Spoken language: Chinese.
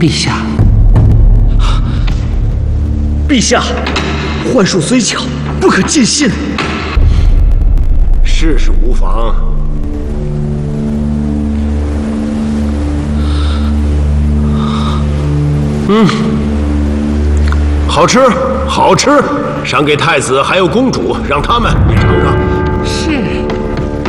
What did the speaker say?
陛下。 陛下，幻术虽巧，不可尽信。 试试无妨。好吃，好吃。赏给太子还有公主，让他们也尝尝。